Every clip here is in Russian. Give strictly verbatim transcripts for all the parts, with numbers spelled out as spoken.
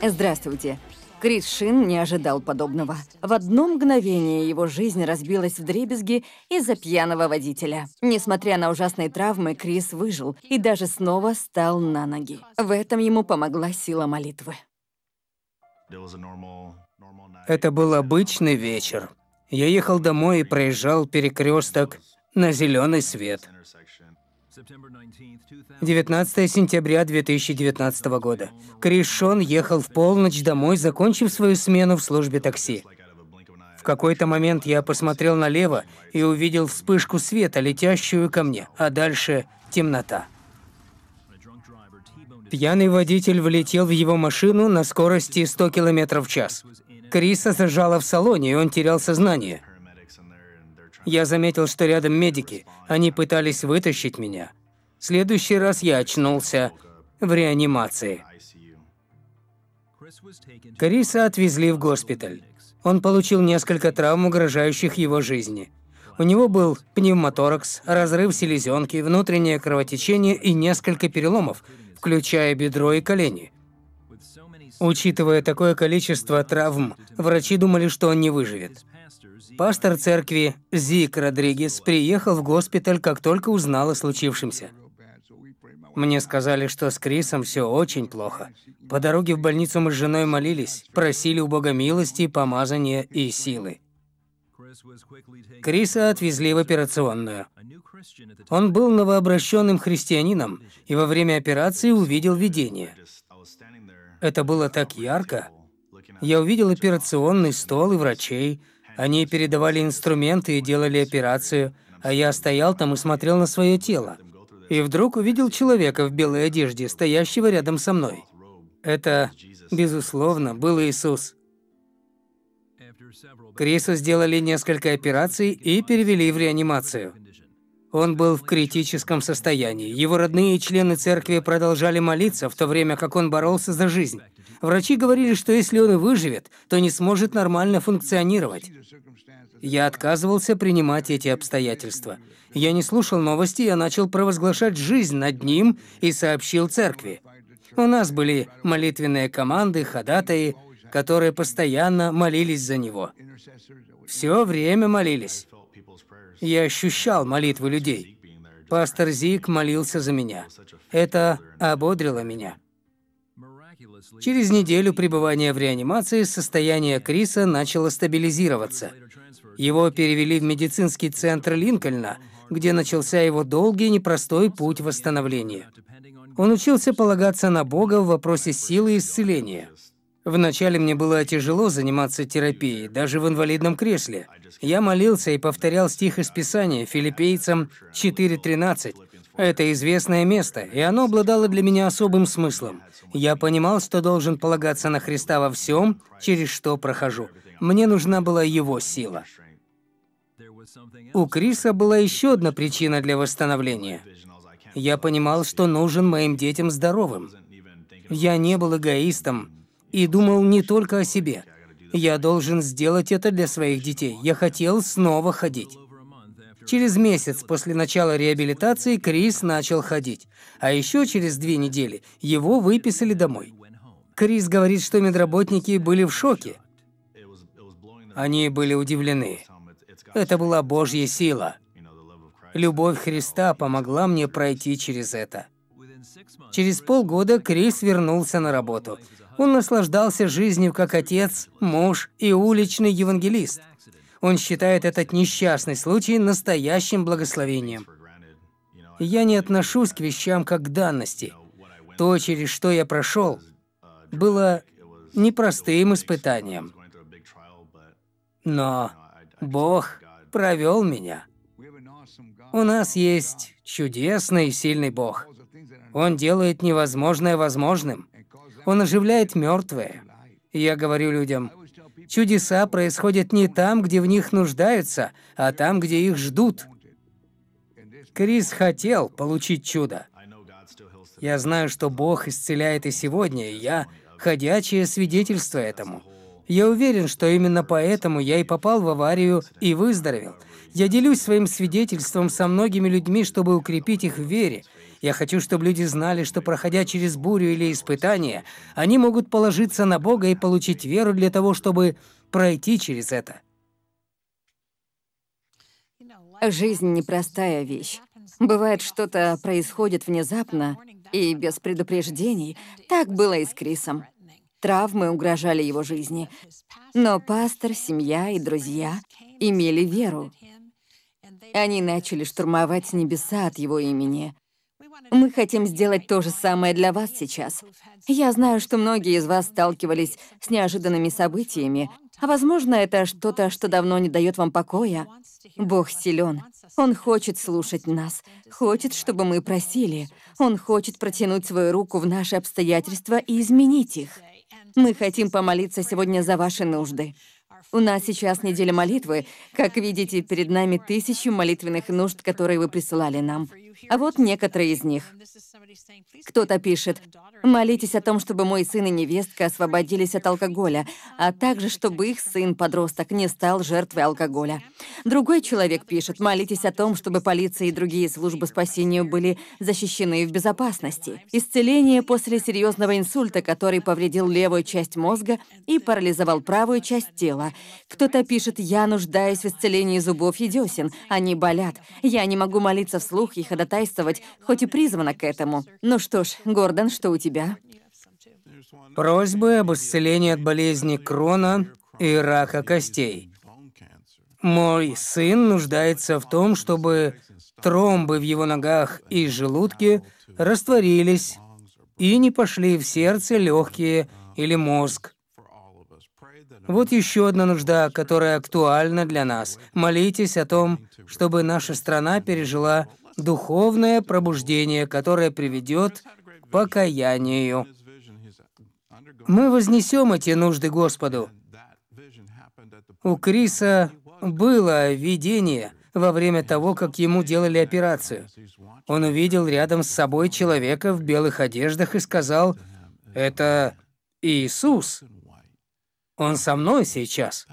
Здравствуйте. Крис Шин не ожидал подобного. В одно мгновение его жизнь разбилась вдребезги из-за пьяного водителя. Несмотря на ужасные травмы, Крис выжил и даже снова стал на ноги. В этом ему помогла сила молитвы. Это был обычный вечер. Я ехал домой и проезжал перекресток на зеленый свет. девятнадцатое сентября две тысячи девятнадцатого года. Крис Шин ехал в полночь домой, закончив свою смену в службе такси. В какой-то момент я посмотрел налево и увидел вспышку света, летящую ко мне, а дальше темнота. Пьяный водитель влетел в его машину на скорости сто километров в час. Криса зажало в салоне, и он терял сознание. Я заметил, что рядом медики. Они пытались вытащить меня. В следующий раз я очнулся в реанимации. Криса отвезли в госпиталь. Он получил несколько травм, угрожающих его жизни. У него был пневмоторакс, разрыв селезенки, внутреннее кровотечение и несколько переломов, включая бедро и колени. Учитывая такое количество травм, врачи думали, что он не выживет. Пастор церкви Зик Родригес приехал в госпиталь, как только узнал о случившемся. Мне сказали, что с Крисом все очень плохо. По дороге в больницу мы с женой молились, просили у Бога милости, помазания и силы. Криса отвезли в операционную. Он был новообращенным христианином и во время операции увидел видение. Это было так ярко. Я увидел операционный стол и врачей. Они передавали инструменты и делали операцию, а я стоял там и смотрел на свое тело. И вдруг увидел человека в белой одежде, стоящего рядом со мной. Это, безусловно, был Иисус. Крису сделали несколько операций и перевели в реанимацию. Он был в критическом состоянии. Его родные и члены церкви продолжали молиться, в то время как он боролся за жизнь. Врачи говорили, что если он и выживет, то не сможет нормально функционировать. Я отказывался принимать эти обстоятельства. Я не слушал новости, я начал провозглашать жизнь над ним и сообщил церкви. У нас были молитвенные команды, ходатаи, которые постоянно молились за него. Все время молились. Я ощущал молитвы людей. Пастор Зик молился за меня. Это ободрило меня. Через неделю пребывания в реанимации состояние Криса начало стабилизироваться. Его перевели в медицинский центр Линкольна, где начался его долгий и непростой путь восстановления. Он учился полагаться на Бога в вопросе силы и исцеления. Вначале мне было тяжело заниматься терапией, даже в инвалидном кресле. Я молился и повторял стих из Писания Филиппийцам четыре тринадцать. Это известное место, и оно обладало для меня особым смыслом. Я понимал, что должен полагаться на Христа во всем, через что прохожу. Мне нужна была Его сила. У Криса была еще одна причина для восстановления. Я понимал, что нужен моим детям здоровым. Я не был эгоистом и думал не только о себе. Я должен сделать это для своих детей. Я хотел снова ходить. Через месяц после начала реабилитации Крис начал ходить, а еще через две недели его выписали домой. Крис говорит, что медработники были в шоке. Они были удивлены. Это была Божья сила. Любовь Христа помогла мне пройти через это. Через полгода Крис вернулся на работу. Он наслаждался жизнью как отец, муж и уличный евангелист. Он считает этот несчастный случай настоящим благословением. Я не отношусь к вещам как к данности. То, через что я прошел, было непростым испытанием. Но Бог провел меня. У нас есть чудесный и сильный Бог. Он делает невозможное возможным. Он оживляет мертвые. И я говорю людям, чудеса происходят не там, где в них нуждаются, а там, где их ждут. Крис хотел получить чудо. Я знаю, что Бог исцеляет и сегодня, и я ходячее свидетельство этому. Я уверен, что именно поэтому я и попал в аварию и выздоровел. Я делюсь своим свидетельством со многими людьми, чтобы укрепить их в вере. Я хочу, чтобы люди знали, что, проходя через бурю или испытание, они могут положиться на Бога и получить веру для того, чтобы пройти через это. Жизнь непростая вещь. Бывает, что-то происходит внезапно и без предупреждений. Так было и с Крисом. Травмы угрожали его жизни. Но пастор, семья и друзья имели веру. Они начали штурмовать небеса от его имени. Мы хотим сделать то же самое для вас сейчас. Я знаю, что многие из вас сталкивались с неожиданными событиями, а возможно, это что-то, что давно не дает вам покоя. Бог силен. Он хочет слушать нас, хочет, чтобы мы просили. Он хочет протянуть свою руку в наши обстоятельства и изменить их. Мы хотим помолиться сегодня за ваши нужды. У нас сейчас неделя молитвы. Как видите, перед нами тысячи молитвенных нужд, которые вы присылали нам. А вот некоторые из них. Кто-то пишет: «Молитесь о том, чтобы мой сын и невестка освободились от алкоголя, а также чтобы их сын-подросток не стал жертвой алкоголя». Другой человек пишет: «Молитесь о том, чтобы полиция и другие службы спасения были защищены и в безопасности. Исцеление после серьезного инсульта, который повредил левую часть мозга и парализовал правую часть тела». Кто-то пишет: «Я нуждаюсь в исцелении зубов и десен. Они болят. Я не могу молиться вслух и ходатайствовать, хоть и призвана к этому». Ну что ж, Гордон, что у тебя? Просьбы об исцелении от болезни Крона и рака костей. Мой сын нуждается в том, чтобы тромбы в его ногах и желудке растворились и не пошли в сердце, легкие или мозг. Вот еще одна нужда, которая актуальна для нас. Молитесь о том, чтобы наша страна пережила духовное пробуждение, которое приведет к покаянию. Мы вознесем эти нужды Господу. У Криса было видение во время того, как ему делали операцию. Он увидел рядом с собой человека в белых одеждах и сказал: «Это Иисус. Он со мной сейчас».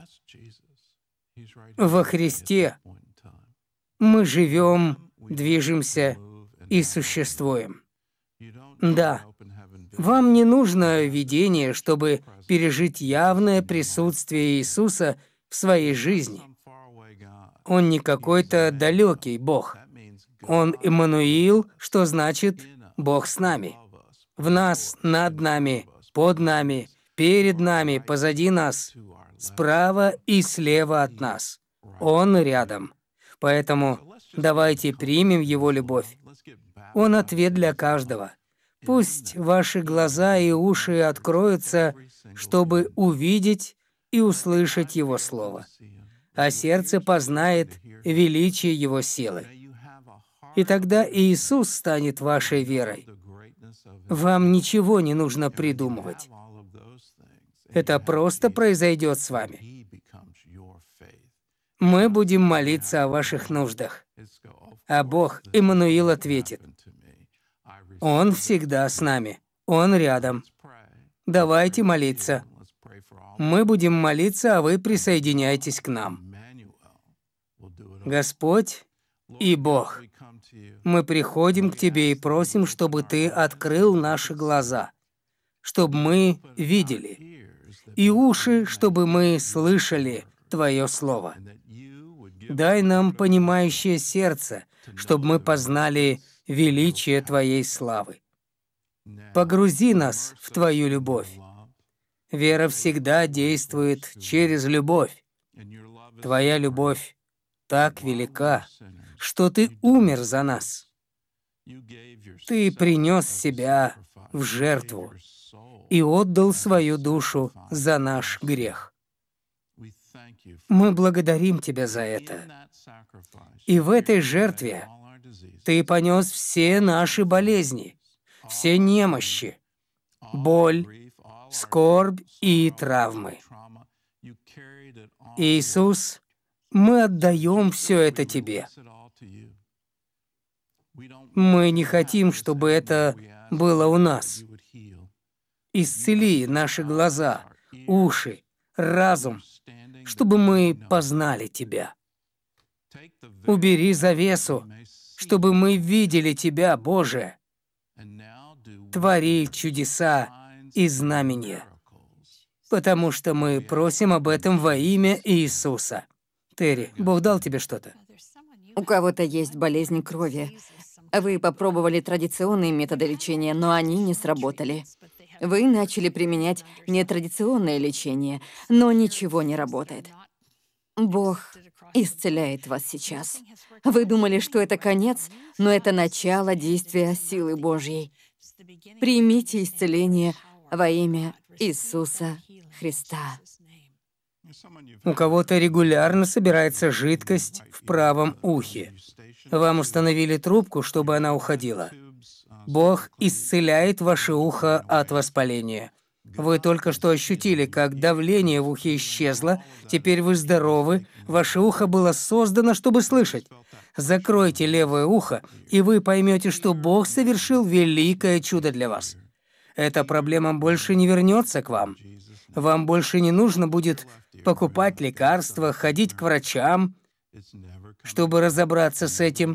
Во Христе мы живем, движемся и существуем. Да, вам не нужно видение, чтобы пережить явное присутствие Иисуса в своей жизни. Он не какой-то далекий Бог. Он Иммануил, что значит «Бог с нами». В нас, над нами, под нами, перед нами, позади нас, справа и слева от нас. Он рядом. Поэтому давайте примем Его любовь. Он ответ для каждого. Пусть ваши глаза и уши откроются, чтобы увидеть и услышать Его Слово, а сердце познает величие Его силы. И тогда Иисус станет вашей верой. Вам ничего не нужно придумывать. Это просто произойдет с вами. Мы будем молиться о ваших нуждах, а Бог, Иммануил, ответит: Он всегда с нами, Он рядом. Давайте молиться. Мы будем молиться, а вы присоединяйтесь к нам. Господь и Бог, мы приходим к Тебе и просим, чтобы Ты открыл наши глаза, чтобы мы видели, и уши, чтобы мы слышали Твое Слово. Дай нам понимающее сердце, чтобы мы познали величие Твоей славы. Погрузи нас в Твою любовь. Вера всегда действует через любовь. Твоя любовь так велика, что Ты умер за нас. Ты принес себя в жертву и отдал свою душу за наш грех. Мы благодарим Тебя за это. И в этой жертве Ты понес все наши болезни, все немощи, боль, скорбь и травмы. Иисус, мы отдаем все это Тебе. Мы не хотим, чтобы это было у нас. Исцели наши глаза, уши, разум, чтобы мы познали Тебя. Убери завесу, чтобы мы видели Тебя, Боже. твори чудеса и знамения, потому что мы просим об этом во имя Иисуса. Терри, Бог дал тебе что-то? У кого-то есть болезнь крови. Вы попробовали традиционные методы лечения, но они не сработали. Вы начали применять нетрадиционное лечение, но ничего не работает. Бог исцеляет вас сейчас. Вы думали, что это конец, но это начало действия силы Божьей. Примите исцеление во имя Иисуса Христа. У кого-то регулярно собирается жидкость в правом ухе. Вам установили трубку, чтобы она уходила. Бог исцеляет ваше ухо от воспаления. Вы только что ощутили, как давление в ухе исчезло, теперь вы здоровы, ваше ухо было создано, чтобы слышать. Закройте левое ухо, и вы поймете, что Бог совершил великое чудо для вас. Эта проблема больше не вернется к вам. Вам больше не нужно будет покупать лекарства, ходить к врачам, чтобы разобраться с этим.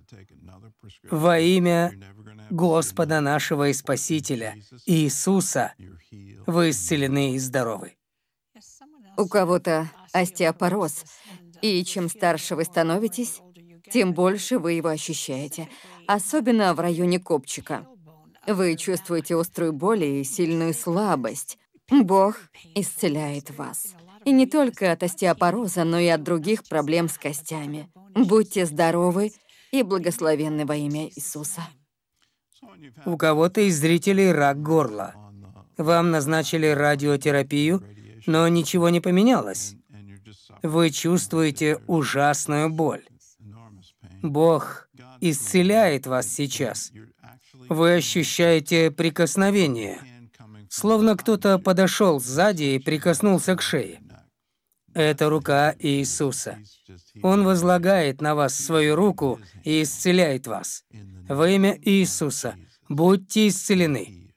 Во имя Господа нашего и Спасителя, Иисуса, вы исцелены и здоровы. У кого-то остеопороз, и чем старше вы становитесь, тем больше вы его ощущаете, особенно в районе копчика. Вы чувствуете острую боль и сильную слабость. Бог исцеляет вас. И не только от остеопороза, но и от других проблем с костями. Будьте здоровы и благословенны во имя Иисуса. У кого-то из зрителей рак горла. Вам назначили радиотерапию, но ничего не поменялось. Вы чувствуете ужасную боль. Бог исцеляет вас сейчас. Вы ощущаете прикосновение, словно кто-то подошел сзади и прикоснулся к шее. Это рука Иисуса. Он возлагает на вас свою руку и исцеляет вас. Во имя Иисуса будьте исцелены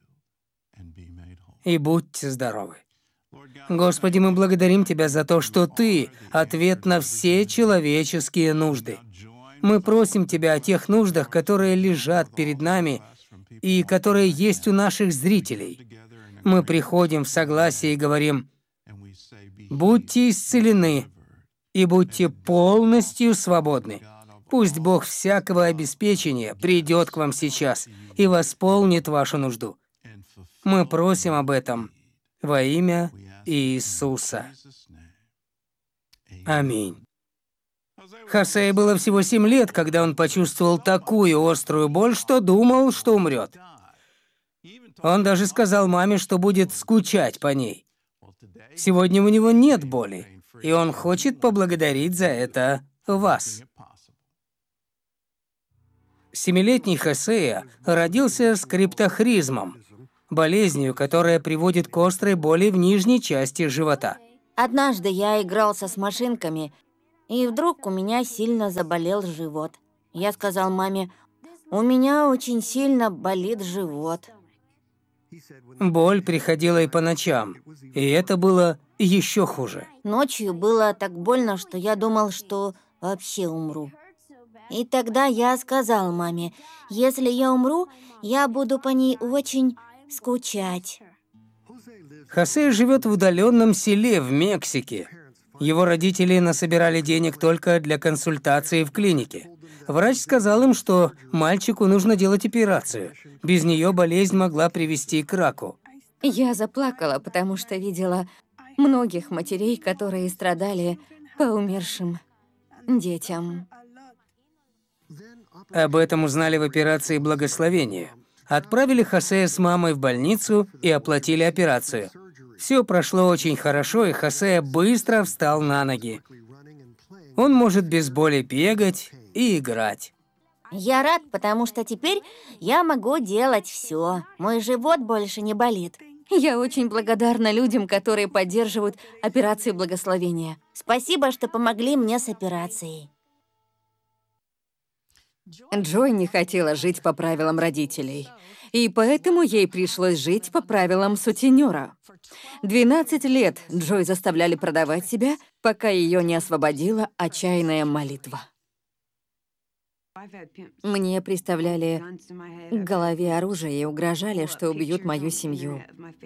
и будьте здоровы. Господи, мы благодарим Тебя за то, что Ты — ответ на все человеческие нужды. Мы просим Тебя о тех нуждах, которые лежат перед нами и которые есть у наших зрителей. Мы приходим в согласие и говорим: «Будьте исцелены и будьте полностью свободны. Пусть Бог всякого обеспечения придет к вам сейчас и восполнит вашу нужду». Мы просим об этом во имя Иисуса. Аминь. Хосее было всего семь лет, когда он почувствовал такую острую боль, что думал, что умрет. Он даже сказал маме, что будет скучать по ней. Сегодня у него нет боли, и он хочет поблагодарить за это вас. Семилетний Хосея родился с криптохризмом, болезнью, которая приводит к острой боли в нижней части живота. Однажды я игрался с машинками, и вдруг у меня сильно заболел живот. Я сказал маме: «У меня очень сильно болит живот». Боль приходила и по ночам, и это было еще хуже. Ночью было так больно, что я думал, что вообще умру. И тогда я сказал маме: «Если я умру, я буду по ней очень скучать». Хосея живет в удаленном селе в Мексике. Его родители насобирали денег только для консультации в клинике. Врач сказал им, что мальчику нужно делать операцию. Без нее болезнь могла привести к раку. Я заплакала, потому что видела многих матерей, которые страдали по умершим детям. Об этом узнали в операции благословения. Отправили Хосея с мамой в больницу и оплатили операцию. Все прошло очень хорошо, и Хосея быстро встал на ноги. Он может без боли бегать и играть. Я рад, потому что теперь я могу делать все. Мой живот больше не болит. Я очень благодарна людям, которые поддерживают операции благословения. Спасибо, что помогли мне с операцией. Джой не хотела жить по правилам родителей, и поэтому ей пришлось жить по правилам сутенера. двенадцать лет Джой заставляли продавать себя, пока ее не освободила отчаянная молитва. Мне приставляли к голове оружие и угрожали, что убьют мою семью.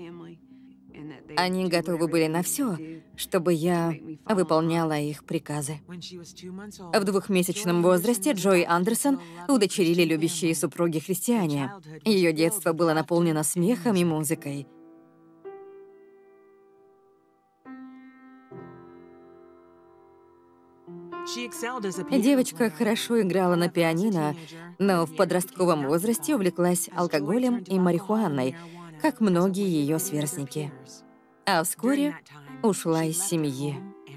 Они готовы были на все, чтобы я выполняла их приказы. В двухмесячном возрасте Джой Андерсон удочерили любящие супруги-христиане. Ее детство было наполнено смехом и музыкой. Девочка хорошо играла на пианино, но в подростковом возрасте увлеклась алкоголем и марихуаной, как многие ее сверстники. А вскоре ушла из семьи.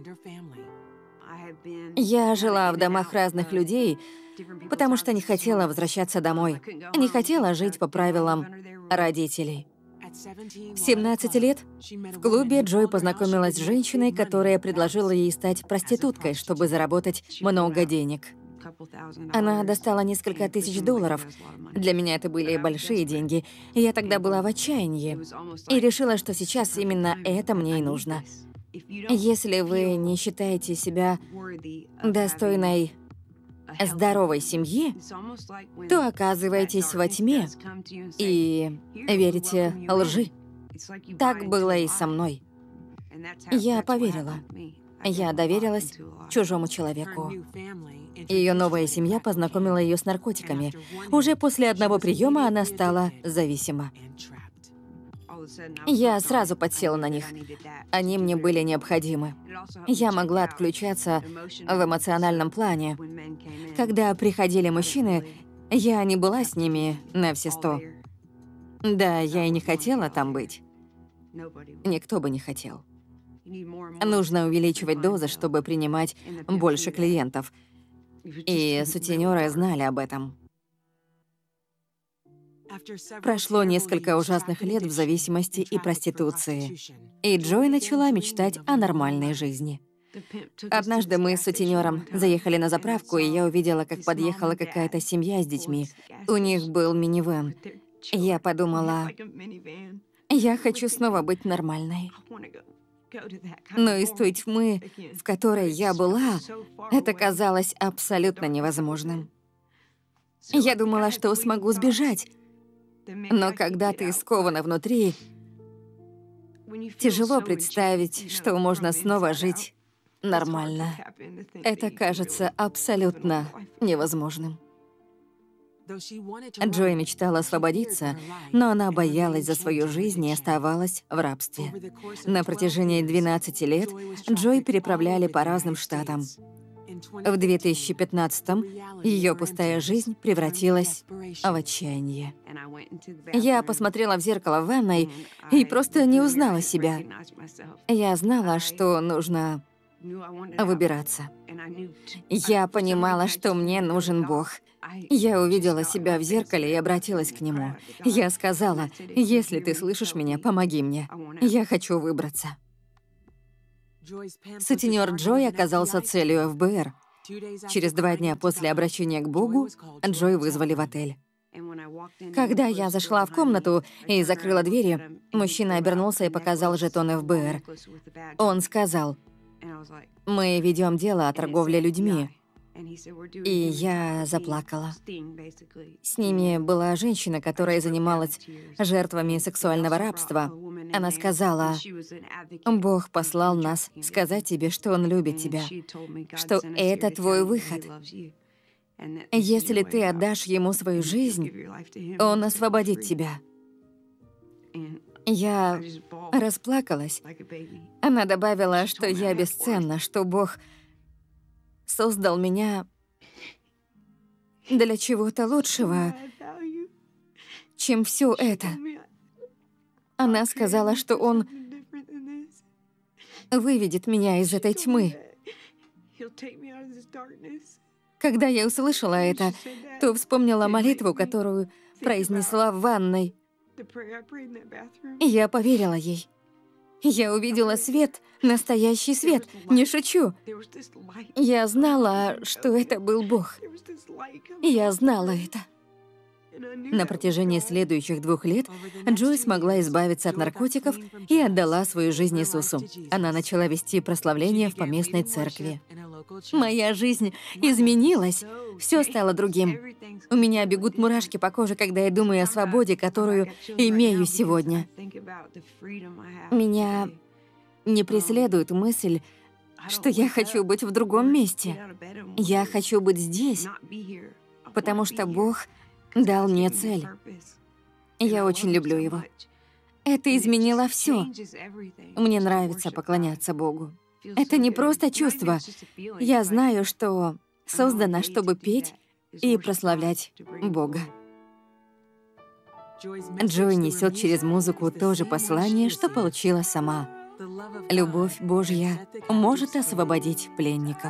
Я жила в домах разных людей, потому что не хотела возвращаться домой. Не хотела жить по правилам родителей. В семнадцать лет в клубе Джой познакомилась с женщиной, которая предложила ей стать проституткой, чтобы заработать много денег. Она достала несколько тысяч долларов. Для меня это были большие деньги. Я тогда была в отчаянии и решила, что сейчас именно это мне и нужно. Если вы не считаете себя достойной здоровой семьи, то оказываетесь во тьме и верите лжи. Так было и со мной. Я поверила. Я доверилась чужому человеку. Ее новая семья познакомила ее с наркотиками. Уже после одного приема она стала зависима. Я сразу подсела на них. Они мне были необходимы. Я могла отключаться в эмоциональном плане. Когда приходили мужчины, я не была с ними на все сто. Да, я и не хотела там быть. Никто бы не хотел. Нужно увеличивать дозы, чтобы принимать больше клиентов. И сутенёры знали об этом. Прошло несколько ужасных лет в зависимости и проституции, и Джой начала мечтать о нормальной жизни. Однажды мы с сутенёром заехали на заправку, и я увидела, как подъехала какая-то семья с детьми. У них был минивэн. Я подумала, я хочу снова быть нормальной. Но из той тьмы, в которой я была, это казалось абсолютно невозможным. Я думала, что смогу сбежать. Но когда ты скована внутри, тяжело представить, что можно снова жить нормально. Это кажется абсолютно невозможным. Джой мечтала освободиться, но она боялась за свою жизнь и оставалась в рабстве. На протяжении двенадцати лет Джой переправляли по разным штатам. В две тысячи пятнадцатом ее пустая жизнь превратилась в отчаяние. Я посмотрела в зеркало в ванной и просто не узнала себя. Я знала, что нужно выбираться. Я понимала, что мне нужен Бог. Я увидела себя в зеркале и обратилась к Нему. Я сказала, «Если ты слышишь меня, помоги мне. Я хочу выбраться». Сутенёр Джой оказался целью эф бэ эр. Через два дня после обращения к Богу Джой вызвали в отель. Когда я зашла в комнату и закрыла двери, мужчина обернулся и показал жетон эф бэ эр. Он сказал, «Мы ведем дело о торговле людьми». И я заплакала. С ними была женщина, которая занималась жертвами сексуального рабства. Она сказала, «Бог послал нас сказать тебе, что Он любит тебя, что это твой выход. Если ты отдашь Ему свою жизнь, Он освободит тебя». Я расплакалась. Она добавила, что я бесценна, что Бог создал меня для чего-то лучшего, чем все это. Она сказала, что Он выведет меня из этой тьмы. Когда я услышала это, то вспомнила молитву, которую произнесла в ванной. И я поверила ей. Я увидела свет, настоящий свет, не шучу. Я знала, что это был Бог. Я знала это. На протяжении следующих двух лет Джой смогла избавиться от наркотиков и отдала свою жизнь Иисусу. Она начала вести прославление в поместной церкви. Моя жизнь изменилась, все стало другим. У меня бегут мурашки по коже, когда я думаю о свободе, которую имею сегодня. Меня не преследует мысль, что я хочу быть в другом месте. Я хочу быть здесь, потому что Бог дал мне цель. Я очень люблю Его. Это изменило все. Мне нравится поклоняться Богу. Это не просто чувство. Я знаю, что создана, чтобы петь и прославлять Бога. Джой несет через музыку то же послание, что получила сама. Любовь Божья может освободить пленников.